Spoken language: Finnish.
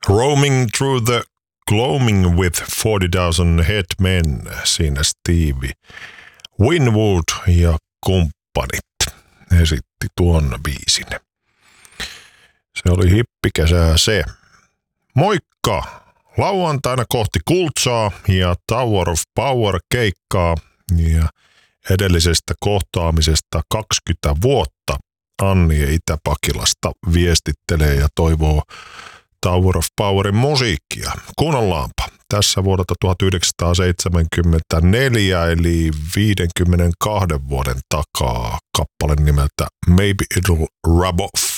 Roaming through the gloaming with 40,000 head men, siinä Stevie Winwood ja kumppanit esitti tuon biisin. Se oli hippikesää se. Moikka! Lauantaina kohti Kultsaa ja Tower of Power -keikkaa ja edellisestä kohtaamisesta 20 vuotta Anni Itä-Pakilasta viestittelee ja toivoo Tower of Powerin musiikkia. Kuunnellaanpa. Tässä vuodelta 1974 eli 52 vuoden takaa kappale nimeltä Maybe It'll Rub Off.